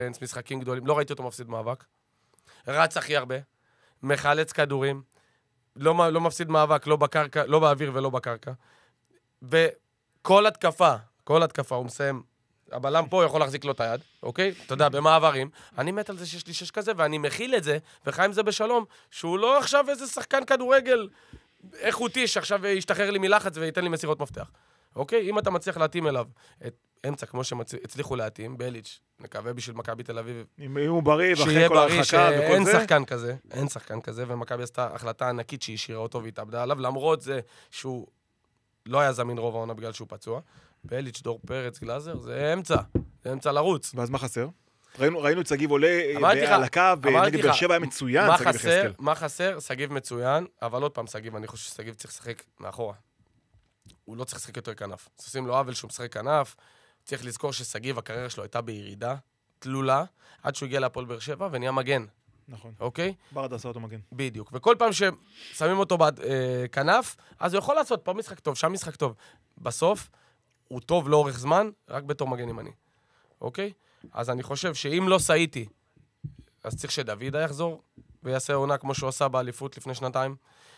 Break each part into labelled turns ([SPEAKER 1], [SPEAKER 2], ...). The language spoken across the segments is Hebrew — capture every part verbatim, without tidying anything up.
[SPEAKER 1] משחקים גדולים, לא ראיתי אותו מפסיד מאבק. רץ הכי הרבה, מחלץ כדורים, לא, לא מפסיד מאבק, לא בקרקע, לא באוויר ולא בקרקע. וכל התקפה, כל התקפה, הוא מסיים, הבלם פה יכול להחזיק לו את היד, אוקיי? אתה יודע, במעברים. אני מת על זה שיש לי שש כזה, ואני מכיל את זה, וחי עם זה בשלום, שהוא לא עכשיו איזה שחקן כדורגל איכותי, שעכשיו ישתחרר לי מלחץ וייתן לי מסירות מפתח. אוקיי? אם אתה מצליח להתאים אליו את אמצע, כמו שהצליחו להתאים, באליץ', נקווה בשביל מכבי תל אביב.
[SPEAKER 2] אם הוא בריא, ואחרי כל ההרחקה וכל זה.
[SPEAKER 1] אין שחקן כזה, אין שחקן כזה, ומכבי עשתה החלטה ענקית שהיא השאירה אותו והתאבדה עליו, למרות זה שהוא לא היה זמין רוב העונה בגלל שהוא פצוע. באליץ', דור פרץ, גלאזר, זה אמצע, זה אמצע לרוץ.
[SPEAKER 2] ואז מה חסר? ראינו, ראינו את סגיב עולה על הקו, ונגד באר שבע היה מצוין, סגיב יחזקאל.
[SPEAKER 1] מה חסר? סגיב מצוין, אבל עוד פעם סגיב, אני חושב שסגיב צריך לשחק מאחורה. הוא לא צריך לשחק יותר כנף. עושים לו עוול שהוא משחק כנף, צריך לזכור שסגיב, הקריירה שלו הייתה בירידה, תלולה, עד שהוא הגיע להפועל באר שבע ונהיה מגן.
[SPEAKER 2] נכון.
[SPEAKER 1] אוקיי?
[SPEAKER 2] ברדה עשה אותו מגן.
[SPEAKER 1] בדיוק. וכל פעם ששמים אותו בכנף, אז הוא יכול לעשות פה משחק טוב, שם משחק טוב. בסוף, הוא טוב לאורך זמן, רק בתור מגן ימני. אוקיי? אז אני חושב שאם לא סעיתי, אז צריך שדוידה יחזור, ויעשה עונה כמו שהוא עשה באליפות לפני שנתיים.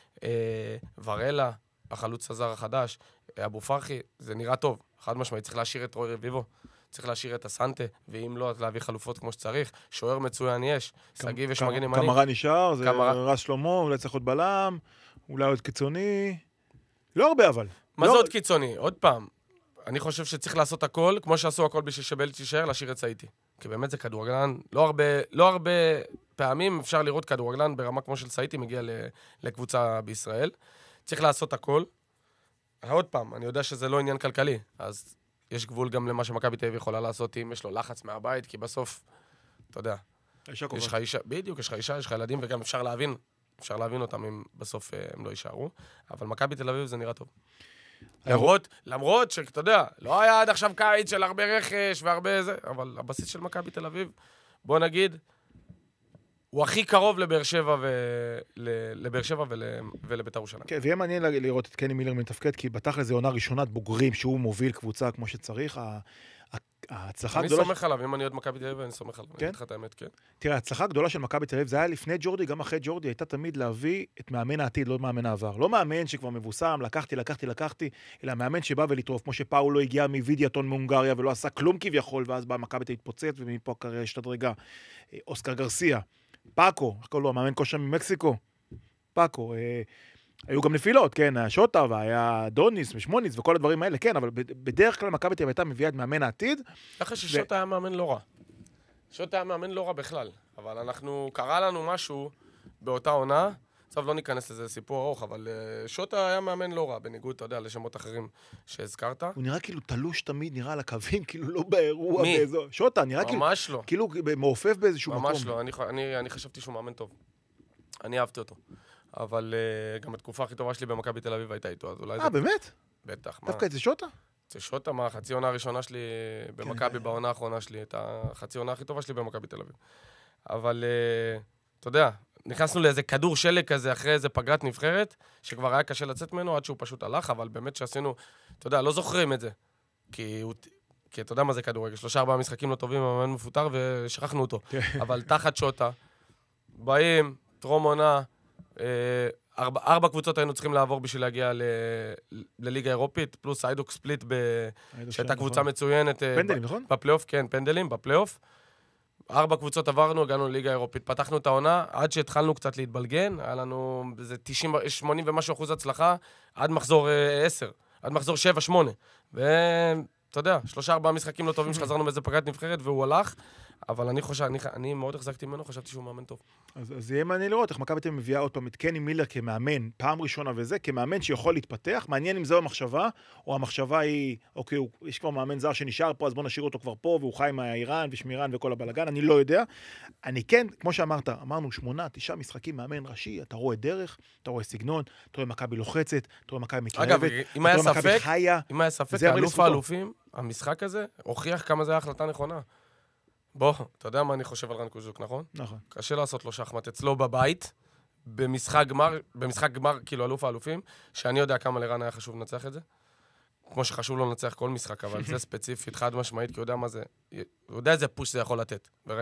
[SPEAKER 1] ורלה, החלוץ הזר החדש, אבו פרחי, זה נראה טוב. חד משמעי, צריך להשאיר את רוי רביבו, צריך להשאיר את הסנטה, ואם לא, אז להביא חלופות כמו שצריך. שוער מצוין יש, סגיב יש מגן ימני.
[SPEAKER 2] קמרה נשאר, זה רז שלמה, אולי צריך עוד בלם, אולי עוד קיצוני. לא הרבה אבל.
[SPEAKER 1] מה זה עוד קיצוני? עוד פעם. אני חושב שצריך לעשות הכל, כמו שעשו הכל בשביל שבליץ' יישאר, להשאיר את סעיתי. כי באמת זה כדורגלן, לא הרבה, לא הרבה פעמים אפשר לראות כדורגלן ברמה כמו של סעיתי, מגיע לקבוצה בישראל. צריך לעשות הכל. עוד פעם, אני יודע שזה לא עניין כלכלי, אז יש גבול גם למה שמכבי תל אביב יכולה לעשות אם יש לו לחץ מהבית, כי בסוף, אתה יודע, יש לך אישה, בדיוק, יש לך אישה, יש לך ילדים, וגם אפשר להבין, אפשר להבין אותם אם בסוף הם לא יישארו, אבל מכבי תל אביב זה נראה טוב. למרות, למרות שאתה יודע, לא היה עד עכשיו קיץ של הרבה רכש והרבה זה, אבל הבסיס של מכבי תל אביב, בוא נגיד, הוא הכי קרוב לבאר שבע ולבאר שבע ולבית"ר ירושלים.
[SPEAKER 2] כן, ויהיה מעניין לראות את קני מילר מתפקד, כי בתכל'ס זה עונה ראשונת בוגרים שהוא מוביל קבוצה כמו שצריך. ההצלחה
[SPEAKER 1] אני
[SPEAKER 2] הגדולה...
[SPEAKER 1] סומך עליו, אם אני עוד מכבי תל אביב, אני סומך עליו. אני אגיד לך את האמת, כן.
[SPEAKER 2] תראה, ההצלחה הגדולה של מכבי תל אביב, זה היה לפני ג'ורדי, גם אחרי ג'ורדי, הייתה תמיד להביא את מאמן העתיד, לא מאמן העבר. לא מאמן שכבר מבוסם, לקחתי, לקחתי, לקחתי, אלא מאמן שבא ולטרוף, כמו שפאולו הגיע מווידיאטון מהונגריה, ולא עשה כלום כביכול, ואז בא מכבי להתפוצץ, ומפה הקריירה השתדרגה. אוסקר גרסיה, פאקו, איך קוראים לו, מאמן כושר ממקסיקו, פאקו, היו גם נפילות, כן, השוטה, והיה דוניס ושמוניס וכל הדברים האלה, כן, אבל בדרך כלל מכבי תל אביב הייתה מביאה את מאמן העתיד.
[SPEAKER 1] ככה ששוטה היה מאמן לא רע. שוטה היה מאמן לא רע בכלל, אבל אנחנו, קרה לנו משהו באותה עונה, עכשיו לא ניכנס לזה סיפור ארוך, אבל שוטה היה מאמן לא רע, בניגוד, אתה יודע, לשמות אחרים שהזכרת.
[SPEAKER 2] הוא נראה כאילו תלוש תמיד, נראה על הקווים, כאילו לא באירוע
[SPEAKER 1] מי?
[SPEAKER 2] באיזו. שוטה, נראה כאילו...
[SPEAKER 1] ממש לא.
[SPEAKER 2] כאילו מעופף באיזשהו מקום.
[SPEAKER 1] ממש לא, אני, אני, אני חשבתי שהוא מאמן טוב. אני אהבתי אותו. אבל uh, גם התקופה הכי טובה שלי במכבי תל אביב הייתה איתו, אז אולי זה...
[SPEAKER 2] אה, באמת?
[SPEAKER 1] בטח, מה?
[SPEAKER 2] דווקא את זה שוטה?
[SPEAKER 1] זה שוטה, מה? החצי עונה הראשונה שלי במכבי, בעונה האחרונה שלי, את החצי עונה הכי טובה שלי במכבי תל אביב. אבל, uh, אתה יודע, נכנסנו לאיזה כדור שלג כזה אחרי איזה פגרת נבחרת, שכבר היה קשה לצאת ממנו עד שהוא פשוט הלך, אבל באמת שעשינו, אתה יודע, לא זוכרים את זה. כי הוא... כי אתה יודע מה זה כדורגל, שלושה ארבעה משחקים לא טובים, המאמן מפוטר, ושכחנו אותו. אבל תחת שוטה, באים, טרום עונה, ארבע, ארבע קבוצות היינו צריכים לעבור בשביל להגיע ל, לליגה אירופית, פלוס איידוק ספליט, ב, שהייתה קבוצה נכון. מצוינת.
[SPEAKER 2] פנדלים, ב, נכון?
[SPEAKER 1] בפלייאוף, כן, פנדלים, בפלייאוף. ארבע קבוצות עברנו, הגענו לליגה אירופית, פתחנו את העונה, עד שהתחלנו קצת להתבלגן, היה לנו איזה תשעים, שמונים ומשהו אחוז הצלחה, עד מחזור עשר, עד מחזור שבע, שמונה. ואתה יודע, שלושה ארבעה משחקים לא טובים שחזרנו באיזה פגרת נבחרת, והוא הלך. אבל אני חושב, אני, אני מאוד החזקתי ממנו, חשבתי שהוא מאמן טוב.
[SPEAKER 2] אז, אז יהיה מעניין לראות איך מכבי תל אביב מביאה עוד פעם את קני מילר כמאמן, פעם ראשונה וזה, כמאמן שיכול להתפתח. מעניין אם זו המחשבה, או המחשבה היא, אוקיי, הוא, יש כבר מאמן זר שנשאר פה, אז בוא נשאיר אותו כבר פה, והוא חי עם האיראן ושמירן וכל הבלגן, אני לא יודע. אני כן, כמו שאמרת, אמרנו שמונה, תשעה משחקים מאמן ראשי, אתה רואה דרך, אתה רואה סגנון, אתה רואה מכבי לוחצת, אתה רואה מכבי מתלהבת, אתה רואה מכבי חיה.
[SPEAKER 1] אם היה ספק, אלוף האלופים, המשחק הזה הוכיח כמה זה החלטה נכונה. בוא, אתה יודע מה אני חושב על רן קוז'וק, נכון?
[SPEAKER 2] נכון.
[SPEAKER 1] קשה לעשות לו שחמט אצלו בבית, במשחק גמר, במשחק גמר, כאילו אלוף האלופים, שאני יודע כמה לרן היה חשוב לנצח את זה. כמו שחשוב לו לנצח כל משחק, אבל זה ספציפית, חד משמעית, כי הוא יודע מה זה, הוא יודע איזה פוש זה יכול לתת.